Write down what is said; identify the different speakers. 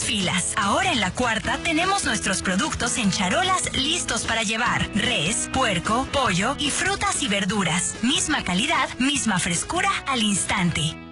Speaker 1: filas. Ahora en La Cuarta tenemos nuestros productos en charolas listos para llevar. Res, puerco, pollo y frutas y verduras. Misma calidad, misma frescura al instante.